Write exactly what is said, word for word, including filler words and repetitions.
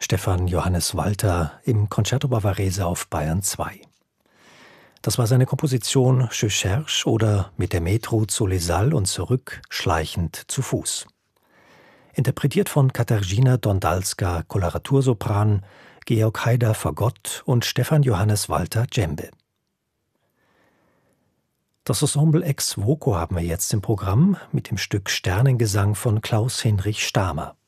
Stefan Johannes Walter im Concerto Bavarese auf Bayern zwei. Das war seine Komposition Je cherche oder Mit der Metro zu Les Halles und zurück, schleichend zu Fuß. Interpretiert von Katarzyna Dondalska, Koloratursopran, Georg Haider, Fagott und Stefan Johannes Walter, Djembe. Das Ensemble Ex Voco haben wir jetzt im Programm mit dem Stück Sternengesang von Klaus Hinrich Stamer.